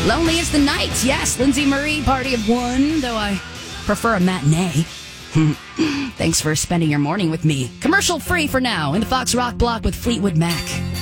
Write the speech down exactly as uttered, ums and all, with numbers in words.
Lonely as the Night. Yes, Lindsay Marie, Party of One, though I prefer a matinee. Thanks for spending your morning with me. Commercial free for now in the Fox Rock block with Fleetwood Mac.